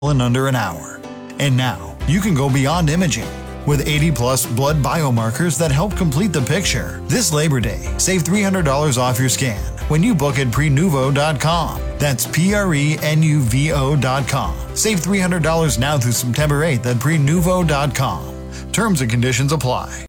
in under an hour. And now, you can go beyond imaging. With 80-plus blood biomarkers that help complete the picture. This Labor Day, save $300 off your scan when you book at prenuvo.com. That's prenuvo.com. Save $300 now through September 8th at prenuvo.com. Terms and conditions apply.